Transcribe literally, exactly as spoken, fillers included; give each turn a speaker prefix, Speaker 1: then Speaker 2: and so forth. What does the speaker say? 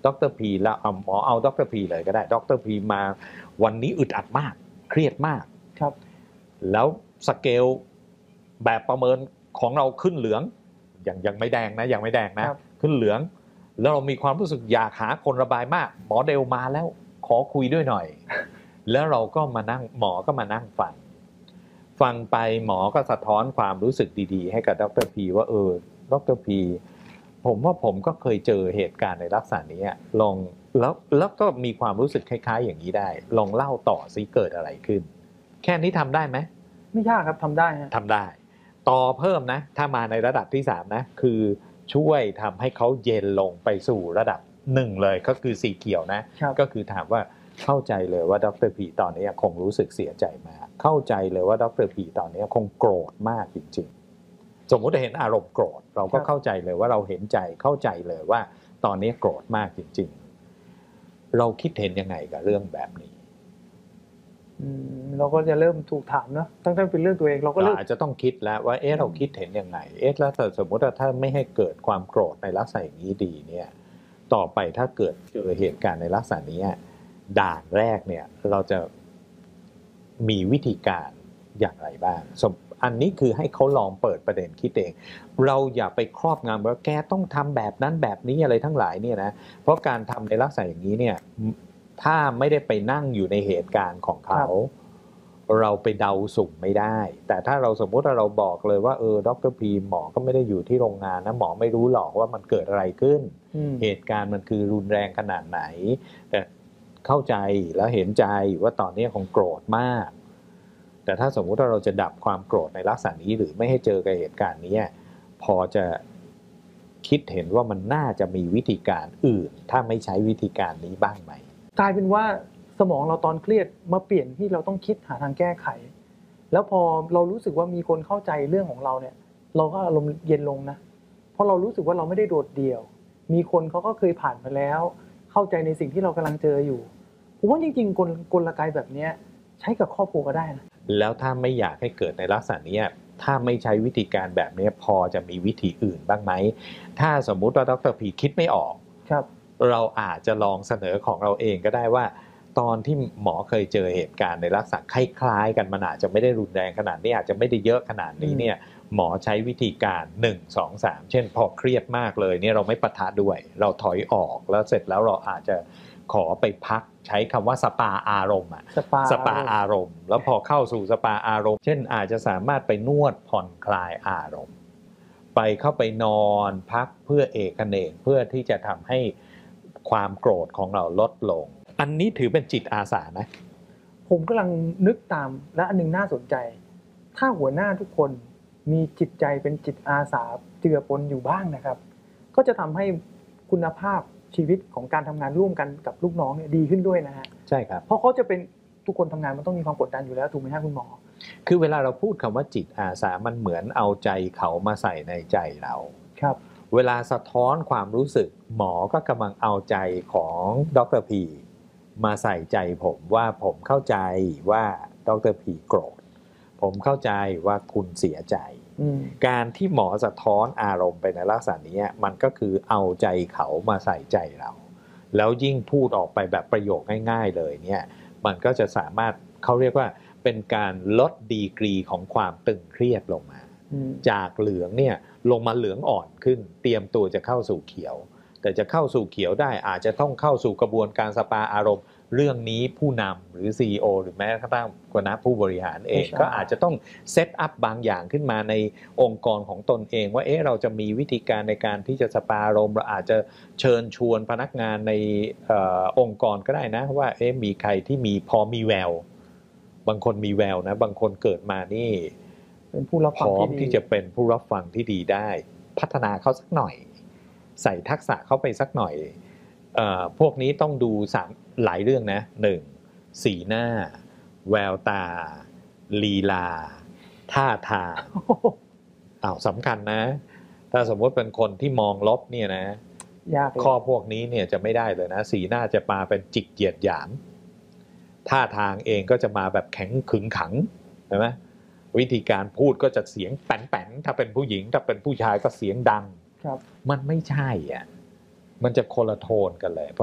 Speaker 1: ดรพีแล้วเอาหมอเอาดรพีเลยก็ได้ดรพีมาวันนี้อึดอัดมากเครียดมาก
Speaker 2: ครับ
Speaker 1: แล้วสเกลแบบประเมินของเราขึ้นเหลืองยังยังไม่แดงนะยังไม่แดงนะขึ้นเหลืองแล้วเรามีความรู้สึกอยากหาคนระบายมากหมอเดลมาแล้วขอคุยด้วยหน่อยแล้วเราก็มานั่งหมอก็มานั่งฟังฟังไปหมอก็สะท้อนความรู้สึกดีๆให้กับดรพีว่าเออดรพีผมว่าผมก็เคยเจอเหตุการณ์ในลักษณะนี้ลองแล้วแล้วก็มีความรู้สึกคล้ายๆอย่างนี้ได้ลองเล่าต่อซิเกิดอะไรขึ้นแค่นี้ทำได้ไหม
Speaker 2: ไม่ยากครับทำได้
Speaker 1: ทำได้ต่อเพิ่มนะถ้ามาในระดับที่สามนะคือช่วยทำให้เขาเย็นลงไปสู่ระดับหนึ่งเลยก็คือสีเขียวนะก็คือถามว่าเข้าใจเลยว่าดรพีตอนนี้คงรู้สึกเสียใจมากเข้าใจเลยว่าดรพีตอนนี้คงโกรธมากจริงๆสมมุติเห็นอารมณ์โกรธเราก็เข้าใจเลยว่าเราเห็นใจเข้าใจเลยว่าตอนนี้โกรธมากจริงๆเราคิดเห็นยังไงกับเรื่องแบบนี้
Speaker 2: เราก็จะเริ่มถูกถามเนาะตั้งแต่เป็นเรื่องตัวเองเราก็
Speaker 1: อาจจะต้องคิดแล้วว่าเอ๊ะเราคิดเห็นยังไงเอ๊ะแล้วสมมติว่าถ้าไม่ให้เกิดความโกรธในลักษณะอย่างนี้ดีเนี่ยต่อไปถ้าเกิดเจอเหตุการณ์ในลักษณะนี้ด่านแรกเนี่ยเราจะมีวิธีการอย่างไรบ้างอันนี้คือให้เขาลองเปิดประเด็นคิดเองเราอย่าไปครอบงำว่าแกต้องทำแบบนั้นแบบนี้อะไรทั้งหลายเนี่ยนะเพราะการทำในลักษณะอย่างนี้เนี่ยถ้าไม่ได้ไปนั่งอยู่ในเหตุการณ์ของเขาเราไปเดาสุ่มไม่ได้แต่ถ้าเราสมมุติว่าเราบอกเลยว่าเออดรพีหมอก็ไม่ได้อยู่ที่โรงงานนะหมอไม่รู้หรอกว่ามันเกิดอะไรขึ้นเหตุการณ์มันคือรุนแรงขนาดไหนแต่เข้าใจแล้วเห็นใจว่าตอนนี้คงโกรธมากแต่ถ้าสมมุติว่าเราจะดับความโกรธในลักษณะนี้หรือไม่ให้เจอกับเหตุการณ์นี้พอจะคิดเห็นว่ามันน่าจะมีวิธีการอื่นถ้าไม่ใช้วิธีการนี้บ้างไหม
Speaker 2: กลายเป็นว่าสมองเราตอนเครียดมาเปลี่ยนที่เราต้องคิดหาทางแก้ไขแล้วพอเรารู้สึกว่ามีคนเข้าใจเรื่องของเราเนี่ยเราก็อารมณ์เย็นลงนะเพราะเรารู้สึกว่าเราไม่ได้โดดเดี่ยวมีคนเขาก็เคยผ่านมาแล้วเข้าใจในสิ่งที่เรากำลังเจออยู่ผมว่าจริงๆกลกลไกแบบนี้ใช้กับครอบครัวก็ได้นะ
Speaker 1: แล้วถ้าไม่อยากให้เกิดในลักษณะนี้ถ้าไม่ใช้วิธีการแบบนี้พอจะมีวิธีอื่นบ้างไหมถ้าสมมุติว่าดรพีคิดไม่ออก
Speaker 2: ครับ
Speaker 1: เราอาจจะลองเสนอของเราเองก็ได้ว่าตอนที่หมอเคยเจอเหตุการณ์ในลักษณะคล้ายๆกันมันอาจจะไม่ได้รุนแรงขนาดนี้อาจจะไม่ได้เยอะขนาดนี้เนี่ยหมอใช้วิธีการหนึ่ง สอง สามเช่นพอเครียดมากเลยเนี่ยเราไม่ปะทะด้วยเราถอยออกแล้วเสร็จแล้วเราอาจจะขอไปพักใช้คำว่าสปาอารมณ์อะสปาอารมณ์แล้วพอเข้าสู่สปาอารมณ์เช่นอาจจะสามารถไปนวดผ่อนคลายอารมณ์ไปเข้าไปนอนพักเพื่อเอกเนกเพื่อที่จะทำให้ความโกรธของเราลดลงอันนี้ถือเป็นจิตอาสานะ
Speaker 2: ผมกำลังนึกตามและอันนึงน่าสนใจถ้าหัวหน้าทุกคนมีจิตใจเป็นจิตอาสาเจือปนอยู่บ้างนะครับก็จะทำให้คุณภาพชีวิตของการทำงานร่วมกันกับลูกน้องเนี่ยดีขึ้นด้วยนะฮะ
Speaker 1: ใช่ครับ
Speaker 2: เพราะเขาจะเป็นทุกคนทำงานมันต้องมีความกดดันอยู่แล้วถูกไหมครับคุณหมอ
Speaker 1: คือเวลาเราพูดคำว่าจิตอาสามันเหมือนเอาใจเขามาใส่ในใจเรา
Speaker 2: ครับ
Speaker 1: เวลาสะท้อนความรู้สึกหมอก็กำลังเอาใจของดรพีมาใส่ใจผมว่าผมเข้าใจว่าดรพีโกรธผมเข้าใจว่าคุณเสียใจการที่หมอสะท้อนอารมณ์ไปในลักษณะนี้มันก็คือเอาใจเขามาใส่ใจเราแล้วยิ่งพูดออกไปแบบประโยคง่ายๆเลยเนี่ยมันก็จะสามารถเขาเรียกว่าเป็นการลดดีกรีของความตึงเครียดลงมาจากเหลืองเนี่ยลงมาเหลืองอ่อนขึ้นเตรียมตัวจะเข้าสู่เขียวแต่จะเข้าสู่เขียวได้อาจจะต้องเข้าสู่กระบวนการสปาอารมณ์เรื่องนี้ผู้นำหรือ ซี อี โอ หรือแม้กระทั่งคณะผู้บริหารเองก็อาจจะต้องเซตอัพบางอย่างขึ้นมาในองค์กรของตนเองว่าเอ๊ะเราจะมีวิธีการในการที่จะสปาอารมณ์เราอาจจะเชิญชวนพนักงานในเอ่อองค์กรก็ได้นะว่าเอ๊ะมีใครที่มีพอมีแววบางคนมีแววนะบางคนเกิดมานี่
Speaker 2: เป็นผู้รับฟังที่ดีพร้อม
Speaker 1: ที่จะเป็นผู้รับฟังที่ดีได้พัฒนาเขาสักหน่อยใส่ทักษะเข้าไปสักหน่อยเอ่อพวกนี้ต้องดูสามหลายเรื่องนะหนึ่งสีหน้าแววตาลีลาท่าทางอ้าวสำคัญนะถ้าสมมติเป็นคนที่มองลบเนี่ยนะ
Speaker 2: ยาก
Speaker 1: ข้อพวกนี้เนี่ยจะไม่ได้เลยนะสีหน้าจะมาเป็นจิกเกียจหยามท่าทางเองก็จะมาแบบแข็งขึงขังใช่ไหมวิธีการพูดก็จะเสียงแป้นๆถ้าเป็นผู้หญิงถ้าเป็นผู้ชายก็เสียงดังมันไม่ใช่อ่ะมันจะคนละโทนกันเลย